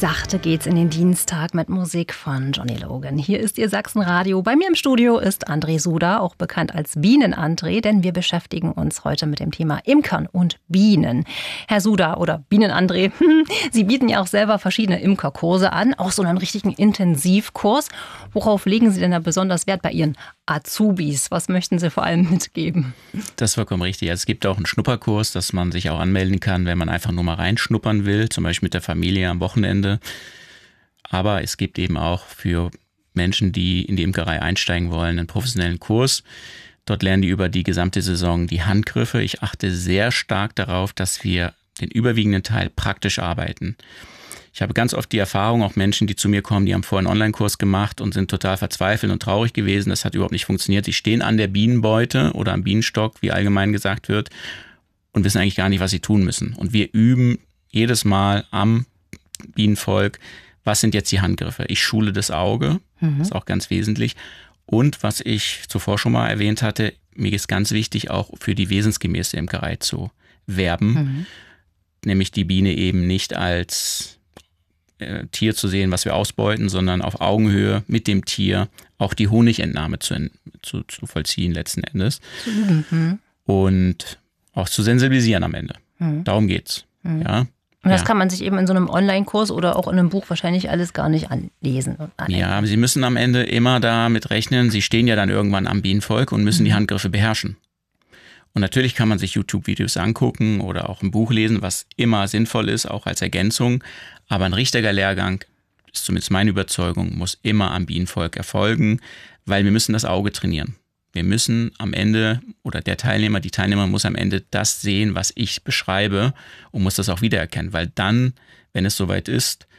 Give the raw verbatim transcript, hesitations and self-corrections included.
Sachte geht's in den Dienstag mit Musik von Johnny Logan. Hier ist Ihr Sachsenradio. Bei mir im Studio ist André Suda, auch bekannt als Bienen-André, denn wir beschäftigen uns heute mit dem Thema Imkern und Bienen. Herr Suda oder Bienen-André, Sie bieten ja auch selber verschiedene Imkerkurse an, auch so einen richtigen Intensivkurs. Worauf legen Sie denn da besonders Wert bei Ihren Azubis? Was möchten Sie vor allem mitgeben? Das ist vollkommen richtig. Also es gibt auch einen Schnupperkurs, dass man sich auch anmelden kann, wenn man einfach nur mal reinschnuppern will, zum Beispiel mit der Familie am Wochenende. Aber es gibt eben auch für Menschen, die in die Imkerei einsteigen wollen, einen professionellen Kurs. Dort lernen die über die gesamte Saison die Handgriffe. Ich achte sehr stark darauf, dass wir den überwiegenden Teil praktisch arbeiten. Ich habe ganz oft die Erfahrung, auch Menschen, die zu mir kommen, die haben vorher einen Online-Kurs gemacht und sind total verzweifelt und traurig gewesen. Das hat überhaupt nicht funktioniert. Die stehen an der Bienenbeute oder am Bienenstock, wie allgemein gesagt wird, und wissen eigentlich gar nicht, was sie tun müssen. Und wir üben jedes Mal am Bienenvolk, was sind jetzt die Handgriffe? Ich schule das Auge, mhm. Das ist auch ganz wesentlich. Und was ich zuvor schon mal erwähnt hatte, mir ist ganz wichtig, auch für die wesensgemäße Imkerei zu werben. Mhm. Nämlich die Biene eben nicht als äh, Tier zu sehen, was wir ausbeuten, sondern auf Augenhöhe mit dem Tier auch die Honigentnahme zu, zu, zu vollziehen letzten Endes. Mhm. Und auch zu sensibilisieren am Ende. Mhm. Darum geht's. Mhm. Ja. Und das ja. kann man sich eben in so einem Online-Kurs oder auch in einem Buch wahrscheinlich alles gar nicht anlesen. Und ja, Sie müssen am Ende immer damit rechnen, Sie stehen ja dann irgendwann am Bienenvolk und müssen mhm. die Handgriffe beherrschen. Und natürlich kann man sich YouTube-Videos angucken oder auch ein Buch lesen, was immer sinnvoll ist, auch als Ergänzung. Aber ein richtiger Lehrgang, ist zumindest meine Überzeugung, muss immer am Bienenvolk erfolgen, weil wir müssen das Auge trainieren. Wir müssen am Ende, oder der Teilnehmer, die Teilnehmer muss am Ende das sehen, was ich beschreibe und muss das auch wiedererkennen. Weil dann, wenn es soweit ist,